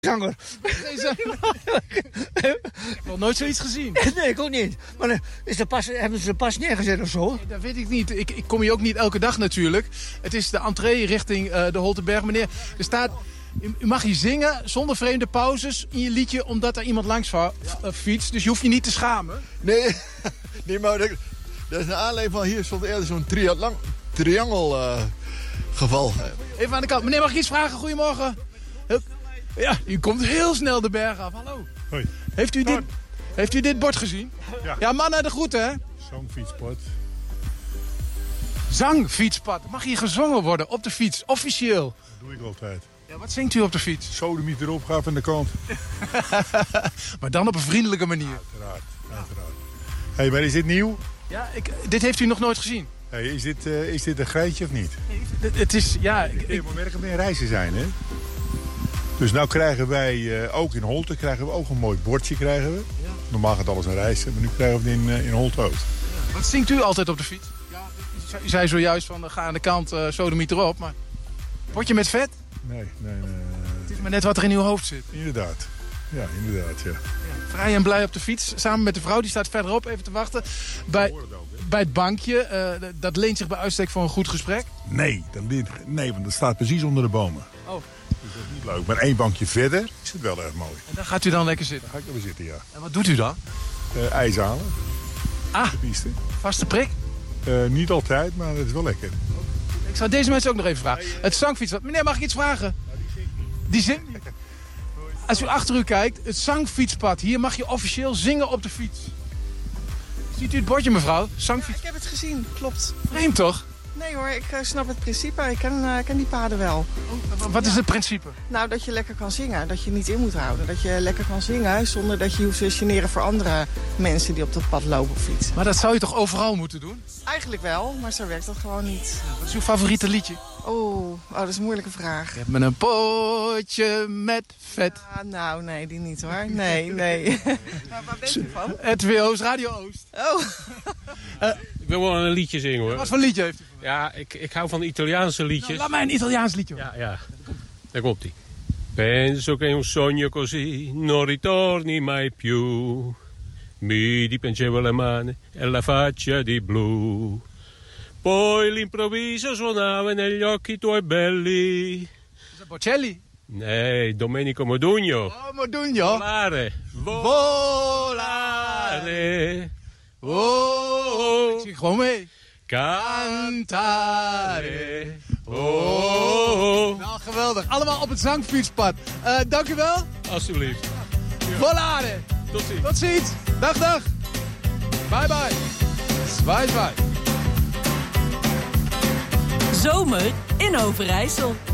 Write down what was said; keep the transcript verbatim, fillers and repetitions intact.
zanger. Ik heb nog nooit zoiets gezien. Nee, ik ook niet. Maar uh, is er pas, hebben ze er pas neergezet of zo? Nee, dat weet ik niet. Ik, ik kom hier ook niet elke dag natuurlijk. Het is de entree richting uh, de Holtenberg. Meneer, er staat... U mag hier zingen zonder vreemde pauzes in je liedje, omdat er iemand langs va- uh, fietst. Dus je hoeft je niet te schamen. Nee, nee maar dat, dat is een aanleiding van hier stond eerder zo'n triathlon, triangel uh, geval. Even aan de kant. Meneer, mag ik iets vragen? Goedemorgen. Ja, u komt heel snel de berg af. Hallo. Hoi. Heeft u dit, heeft u dit bord gezien? Ja. Ja, mannen, de groeten, hè? Zangfietspad. Zangfietspad. Mag hier gezongen worden op de fiets, officieel? Dat doe ik altijd. Ja, wat zingt u op de fiets? Sodemiet erop, gaf aan de kant. Maar dan op een vriendelijke manier. Uiteraard, uiteraard. Hé, hey, maar is dit nieuw? Ja, ik, dit heeft u nog nooit gezien? Hey, is, dit, uh, is dit een geitje of niet? Het, het is, ja... Ik, Ik moet merken meer reizen zijn, hè? Dus nou krijgen wij, uh, ook in Holte, krijgen we ook een mooi bordje. Krijgen we. Ja. Normaal gaat alles een reizen, maar nu krijgen we het in, uh, in Holte ook. Ja. Wat zingt u altijd op de fiets? Ja, u zei zojuist van, uh, ga aan de kant, uh, sodemiet erop, maar... Potje met vet? Nee, nee, nee. nee. Het is maar net wat er in uw hoofd zit. Inderdaad. Ja, inderdaad, ja. Ja, vrij en blij op de fiets, samen met de vrouw, die staat verderop even te wachten. Bij, bij het bankje, uh, dat leent zich bij uitstek voor een goed gesprek? Nee, dat leent, nee, want dat staat precies onder de bomen. Oh. Dus dat is niet leuk. Maar één bankje verder is het wel erg mooi. En daar gaat u dan lekker zitten? Daar ga ik wel zitten, ja. En wat doet u dan? Uh, ijs halen. Ah, de piste. Vaste prik? Uh, niet altijd, maar het is wel lekker. Ik zou deze mensen ook nog even vragen. Het zangfietspad. Meneer, mag ik iets vragen? Die zingt niet. Als u achter u kijkt, het zangfietspad. Hier mag je officieel zingen op de fiets. Ziet u het bordje, mevrouw? Zangfiets. Ja, ik heb het gezien, klopt. Vreemd toch? Nee hoor, ik uh, snap het principe. Ik ken, uh, ken die paden wel. Oh, wat is het principe? Nou, dat je lekker kan zingen. Dat je niet in moet houden. Dat je lekker kan zingen zonder dat je hoeft te generen voor andere mensen die op dat pad lopen of fietsen. Maar dat zou je toch overal moeten doen? Eigenlijk wel, maar zo werkt dat gewoon niet. Wat is uw favoriete liedje? Oh, oh dat is een moeilijke vraag. Geef me een potje met vet. Ah, nou, nee, die niet hoor. Nee, nee. Maar waar bent u van? Het W Oost, Radio Oost. Oh. uh, ik wil wel een liedje zingen hoor. Wat voor liedje heeft u? Ja, ik, ik hou van Italiaanse liedjes. Nou, laat mij een Italiaans liedje hoor. Ja, ja. Daar komt ie. Penso che un sogno così non ritorni mai più. Mi dipingevo le mani e la faccia di blu. Poi l'improvviso suonava negli occhi tuoi belli. Is dat Bocelli? Nee, Domenico Modugno. Oh, Modugno. Volare. Volare. Oh. Ik zie gewoon mee. Cantare. Oh. Nou, geweldig. Allemaal op het zangfietspad. Uh, dank u wel. Alsjeblieft. Volare. Tot ziens. Tot ziens. Dag, dag. Bye, bye. Zwaai, zwaai. Zomer in Overijssel.